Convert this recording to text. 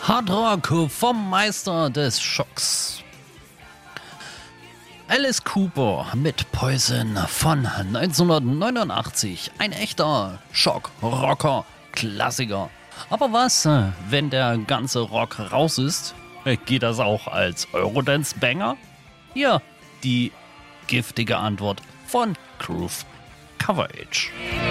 Hardrock vom Meister des Schocks. Alice Cooper mit Poison von 1989. Ein echter Schock-Rocker-Klassiker. Aber was, wenn der ganze Rock raus ist? Geht das auch als Eurodance-Banger? Hier die giftige Antwort von Groove Coverage.